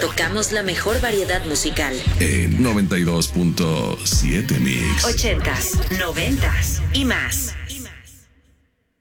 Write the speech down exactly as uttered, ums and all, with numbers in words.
tocamos la mejor variedad musical. En noventa y dos punto siete Mix. Ochentas, noventas y más.